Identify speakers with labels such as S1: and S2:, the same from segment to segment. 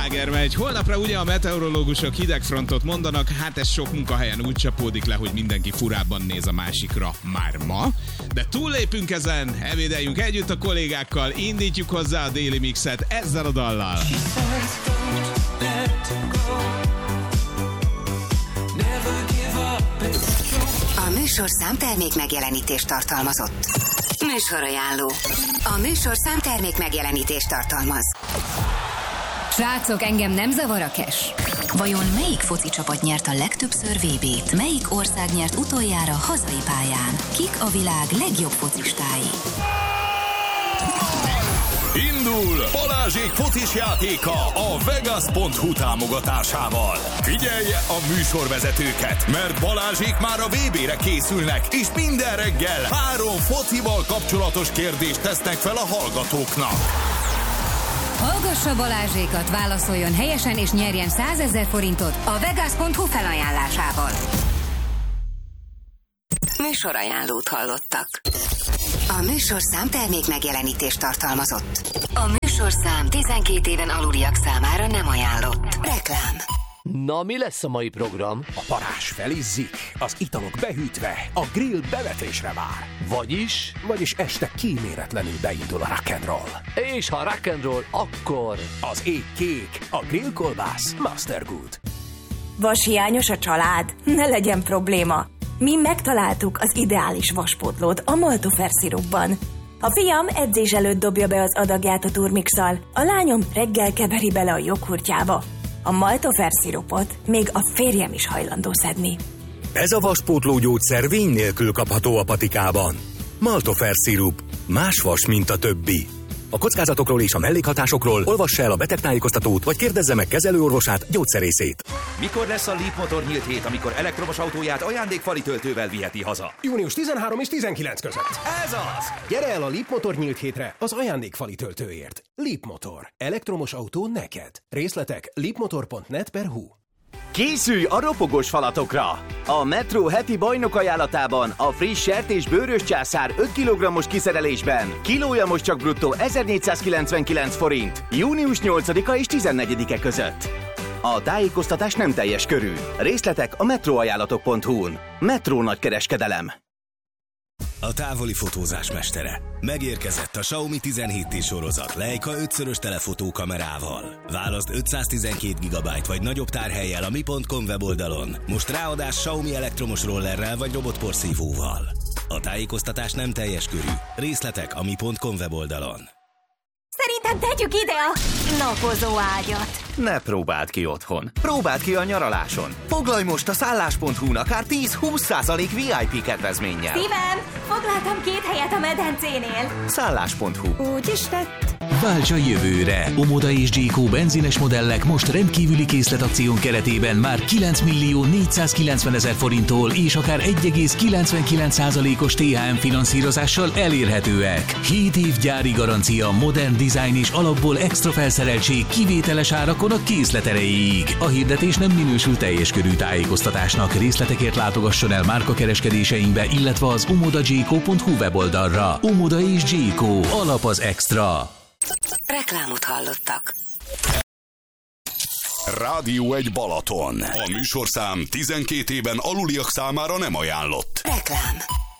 S1: sláger megy. Holnapra ugye a meteorológusok hidegfrontot mondanak, hát ez sok munkahelyen úgy csapódik le, hogy mindenki furábban néz a másikra már ma. De túllépünk ezen, ebédeljünk együtt a kollégákkal, indítjuk hozzá a Daily Mixet ezzel a dallal.
S2: A műsorszám termék megjelenítést tartalmazott. Műsorajánló. A műsorszám termék megjelenítést tartalmaz.
S3: Srácok, engem nem zavar a cash.
S4: Vajon melyik foci csapat nyert a legtöbbször VB-t? Melyik ország nyert utoljára hazai pályán? Kik a világ legjobb focistái?
S5: Indul Balázsék focis játéka a Vegas.hu támogatásával. Figyelje a műsorvezetőket, mert Balázsék már a VB-re készülnek, és minden reggel 3 focival kapcsolatos kérdést tesznek fel a hallgatóknak.
S3: Hallgassa Balázsékat, válaszoljon helyesen és nyerjen 100 000 forintot a Vegas.hu felajánlásával.
S2: Műsorajánlót hallottak. A műsorszám termék megjelenítést tartalmazott. A műsorszám 12 éven aluliak számára nem ajánlott. Reklám.
S6: Na, mi lesz a mai program?
S7: A parázs felizzik, az italok behűtve, a grill bevetésre vár.
S6: Vagyis
S7: este kíméletlenül beindul a rock'n'roll.
S6: És ha rock'n'roll, akkor...
S7: Az ég kék, a grillkolbász Mastergood.
S8: Vashiányos a család? Ne legyen probléma. Mi megtaláltuk az ideális vaspótlót a Maltofer szirupban. A fiam edzés előtt dobja be az adagját a turmixal, a lányom reggel keveri bele a joghurtjába. A Maltofer szirupot még a férjem is hajlandó szedni.
S9: Ez a vaspótló gyógyszer vény nélkül kapható a patikában. Maltofer szirup. Más vas, mint a többi. A kockázatokról és a mellékhatásokról olvassa el a betegtájékoztatót, vagy kérdezze meg kezelőorvosát, gyógyszerészét.
S10: Mikor lesz a Leap Motor nyílt hét, amikor elektromos autóját ajándékfali töltővel viheti haza?
S7: Június 13 és 19 között.
S10: Ez az!
S7: Gyere el a Leap Motor nyílt hétre az ajándékfali töltőért. Leap Motor. Elektromos autó neked. Részletek leapmotor.net/hu.
S10: Készülj a ropogós falatokra! A Metro heti bajnok ajánlatában a friss sertés bőrös császár 5 kg-os kiszerelésben kilója most csak bruttó 1499 forint, június 8-a és 14-e között. A tájékoztatás nem teljes körű. Részletek a metroajánlatok.hu-n. Metro nagykereskedelem.
S11: A távoli fotózás mestere. Megérkezett a Xiaomi 17T sorozat Leica 5-szörös telefotókamerával. Válaszd 512 GB vagy nagyobb tárhellyel a mi.com weboldalon. Most ráadás Xiaomi elektromos rollerrel vagy robotporszívóval. A tájékoztatás nem teljes körű. Részletek a mi.com weboldalon.
S8: Szerintem tegyük ide a napozó ágyat.
S10: Ne próbáld ki otthon. Próbáld ki a nyaraláson. Foglalj most a szállás.hu-n akár 10-20% VIP kedvezménnyel.
S8: Steven, foglaltam 2 helyet a medencénél.
S10: Szállás.hu.
S8: Úgyis tett.
S12: Válts a jövőre! Omoda és Gyékó benzines modellek most rendkívüli készletakción keretében már 9 490 000 forinttól és akár 1,99%-os THM finanszírozással elérhetőek. 7 év gyári garancia, modern design és alapból extra felszereltség kivételes árakon a készlet erejéig. A hirdetés nem minősül teljes körű tájékoztatásnak. Részletekért látogasson el márkakereskedéseinkbe, illetve az omodagyékó.hu weboldalra. Omoda és Gyékó. Alap az extra.
S2: Reklámot hallottak.
S5: Rádió 1 Balaton. A műsorszám 12 éven aluliak számára nem ajánlott.
S2: Reklám.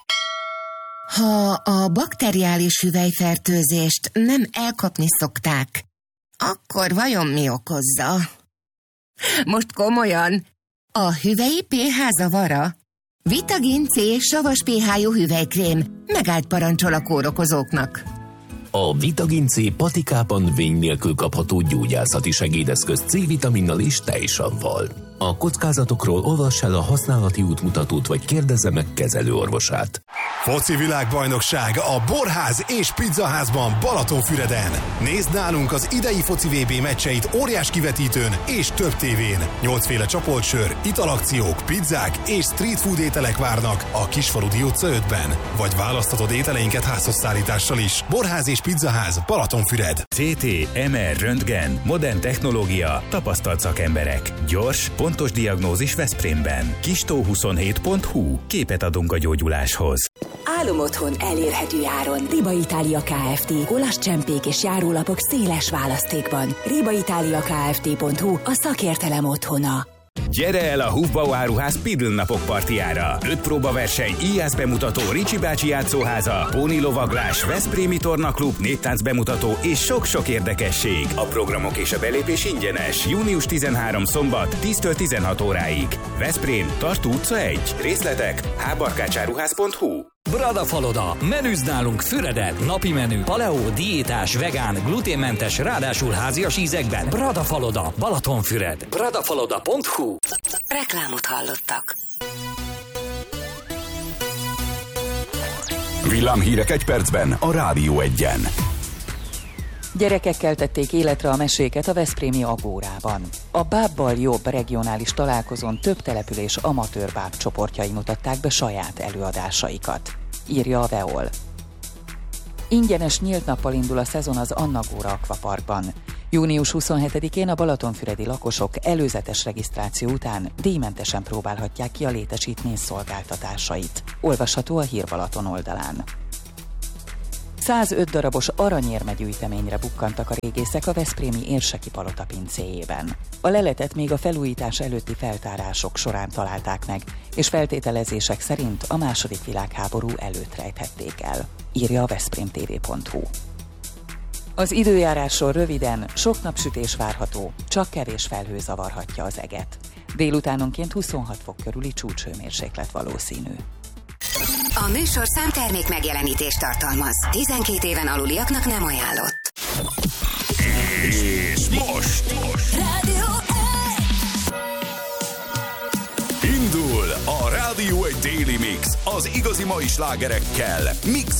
S13: Ha a bakteriális hüvelyfertőzést nem elkapni szokták, akkor vajon mi okozza? Most komolyan, a hüvelyi pH zavara? Vitagin C savas pH-jú hüvelykrém megállt parancsol a kórokozóknak.
S14: A Vitagin C patikában vény nélkül kapható gyógyászati segédeszköz C-vitaminnal és tejsavval. A kockázatokról olvass el a használati útmutatót, vagy kérdezze meg kezelőorvosát.
S15: Foci világbajnokság a Borház és Pizzaházban Balatonfüreden. Nézd nálunk az idei foci VB meccseit óriás kivetítőn és több tévén. 8 féle csapolt sör, italakciók, pizzák és street food ételek várnak a Kisfaludy utca 5-ben. Vagy választhatod ételeinket házhoz szállítással is. Borház és Pizzaház Balatonfüred.
S16: CT, MR, röntgen, modern technológia, tapasztalt szakemberek. Gyors, pontos diagnózis Veszprémben. Kistó27.hu. Képet adunk a gyógyuláshoz.
S8: Álomotthon elérhető áron. Riba Itália Kft. Olasz csempék és járólapok széles választékban. ribaitaliakft.hu a szakértelem otthona.
S16: Gyere el a Hufbau áruház Pidl napok partiára. 5 próbaverseny, íjász bemutató, Ricsi bácsi játszóháza, póni lovaglás, Veszprémi tornaklub, néptánc bemutató és sok-sok érdekesség. A programok és a belépés ingyenes. Június 13 szombat 10-től 16 óráig. Veszprém, Tartó utca 1. Részletek hbarkácsáruház.hu.
S17: Bradafaloda. Menüz nálunk Füreden. Napi menü. Paleo, diétás, vegán, gluténmentes, ráadásul házias ízekben. Bradafaloda. Balatonfüred. Bradafaloda.hu.
S2: Reklámot hallottak.
S5: Villámhírek egy percben a Rádió 1-en.
S18: Gyerekekkel tették életre a meséket a veszprémi Agórában. A Bábbal jobb regionális találkozón több település amatőr báb csoportjai mutatták be saját előadásaikat, írja a Veol. Ingyenes nyílt nappal indul a szezon az Anna Góra Akvaparkban. Június 27-én a balatonfüredi lakosok előzetes regisztráció után díjmentesen próbálhatják ki a létesítmény szolgáltatásait. Olvasható a Hír Balaton oldalán. 105 darabos aranyérmegyűjteményre bukkantak a régészek a veszprémi Érseki Palota pincéjében. A leletet még a felújítás előtti feltárások során találták meg, és feltételezések szerint a II. Világháború előtt rejthették el, írja a veszprémtv.hu. Az időjárásról röviden, sok napsütés várható, csak kevés felhő zavarhatja az eget. Délutánonként 26 fok körüli csúcshőmérséklet valószínű.
S2: A műsorszám termék megjelenítést tartalmaz. 12 éven aluliaknak nem ajánlott.
S5: És most
S2: Rádió
S5: indul a Rádió 1 Daily Mix az igazi mai slágerekkel, mix